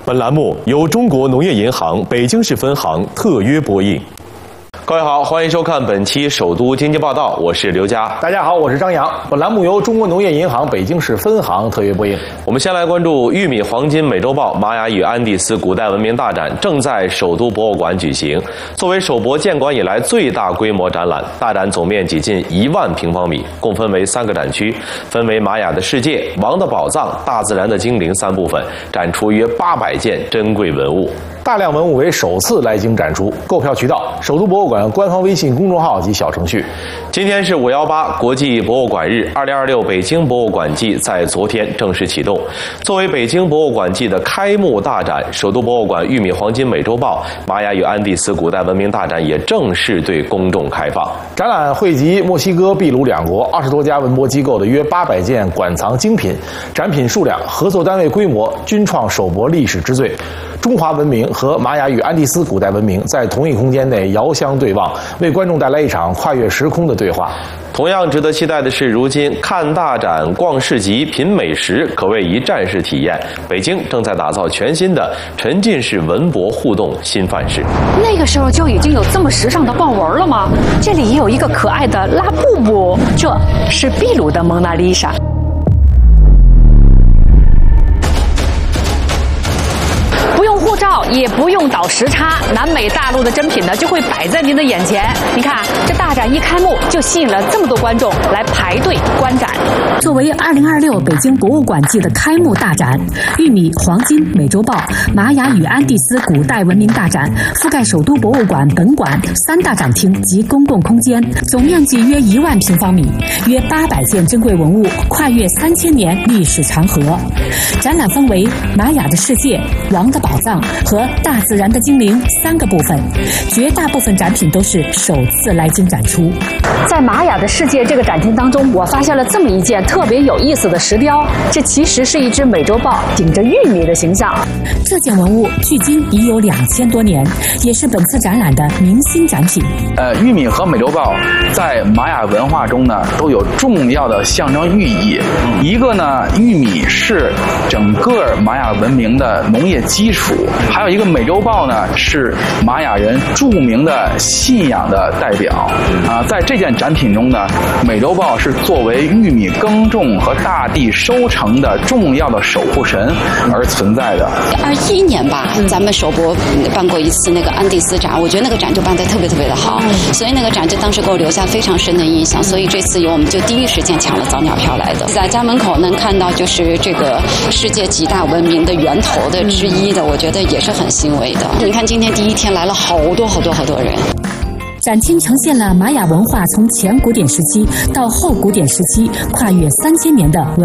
本栏目由中国农业银行北京市分行特约播映。各位好，欢迎收看本期首都经济报道，我是刘佳。 大家好，我是张扬。本栏目由中国农业银行北京市分行特约播映。 我们先来关注玉米黄金美洲豹玛雅与安第斯古代文明大展正在首都博物馆举行。作为首博建馆以来最大规模展览，大展总面积近1万平方米，共分为3个展区，分为玛雅的世界、王的宝藏、大自然的精灵3部分，展出约800件珍贵文物。 大量文物为首次来京展出，购票渠道：首都博物馆官方微信公众号及小程序。 今天是518国际博物馆日，2026北京博物馆季在昨天正式启动。作为北京博物馆季的开幕大展，首都博物馆玉米黄金美洲豹玛雅与安第斯古代文明大展也正式对公众开放。 展览汇集墨西哥、秘鲁2国20多家文博机构的约800件馆藏精品，展品数量、合作单位规模均创首博历史之最。中华文明和玛雅与安第斯古代文明在同一空间内遥相对望，为观众带来一场跨越时空的对话。 同样值得期待的是，如今看大展、逛市集、品美食可谓一站式体验。北京正在打造全新的沉浸式文博互动新范式。 那个时候就已经有这么时尚的逛文了吗？这里也有一个可爱的拉布布，这是秘鲁的蒙娜丽莎。不用护照，也不用倒时差，南美大陆的珍品呢就会摆在您的眼前。你看，这大展一开幕就吸引了这么多观众来排队观展。 作为2026北京博物馆季的开幕大展，玉米黄金美洲豹玛雅与安第斯古代文明大展覆盖首都博物馆本馆3大展厅及公共空间，总面积约1万平方米，约800件珍贵文物，跨越3000年历史长河。展览分为玛雅的世界、王的宝藏和大自然的精灵3个部分，绝大部分展品都是首次来京展出。 在玛雅的世界这个展厅当中，我发现了这么一件特别有意思的石雕，这其实是一只美洲豹顶着玉米的形象。 这件文物距今已有2000多年，也是本次展览的明星展品。 玉米和美洲豹在玛雅文化中呢都有重要的象征寓意。一个呢，玉米是整个玛雅文明的农业基础，还有一个美洲豹呢是玛雅人著名的信仰的代表。在这件展品中呢，美洲豹是作为玉米耕种和大地收成的重要的守护神而存在的。 21年吧，咱们首博办过一次那个安第斯展，我觉得那个展就办得特别的好，所以那个展就当时给我留下非常深的印象。所以这次我们就第一时间抢了早鸟票来的，在家门口能看到就是这个世界几大文明的源头的之一的，我觉得也是很欣慰的。你看今天第一天来了好多人。 展厅呈现了玛雅文化从前古典时期到后古典时期跨越3000年的文